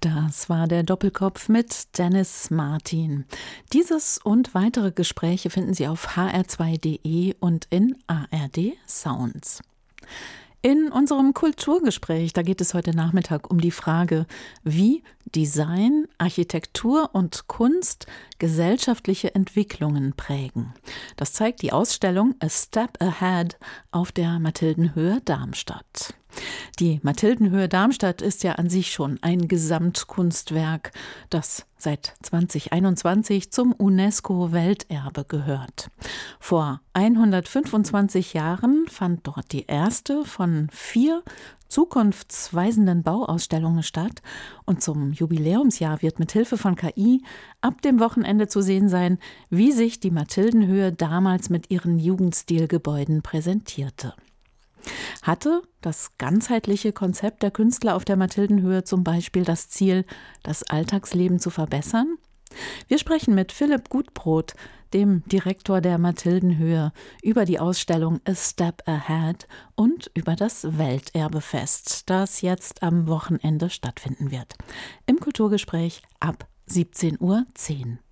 Das war der Doppelkopf mit Dennis Martin. Dieses und weitere Gespräche finden Sie auf hr2.de und in ARD Sounds. In unserem Kulturgespräch, da geht es heute Nachmittag um die Frage, wie Design, Architektur und Kunst gesellschaftliche Entwicklungen prägen. Das zeigt die Ausstellung A Step Ahead auf der Mathildenhöhe Darmstadt. Die Mathildenhöhe Darmstadt ist ja an sich schon ein Gesamtkunstwerk, das seit 2021 zum UNESCO-Welterbe gehört. Vor 125 Jahren fand dort die erste von 4 zukunftsweisenden Bauausstellungen statt und zum Jubiläumsjahr wird mit Hilfe von KI ab dem Wochenende zu sehen sein, wie sich die Mathildenhöhe damals mit ihren Jugendstilgebäuden präsentierte. Hatte das ganzheitliche Konzept der Künstler auf der Mathildenhöhe zum Beispiel das Ziel, das Alltagsleben zu verbessern? Wir sprechen mit Philipp Gutbrot, dem Direktor der Mathildenhöhe, über die Ausstellung A Step Ahead und über das Welterbefest, das jetzt am Wochenende stattfinden wird. Im Kulturgespräch ab 17:10 Uhr.